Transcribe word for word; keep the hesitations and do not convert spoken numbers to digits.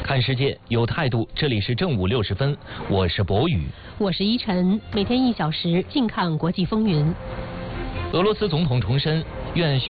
看世界有态度，这里是正午六十分，我是博宇， 我是依晨，每天一小时，静看国际风云。 俄罗斯总统重申，愿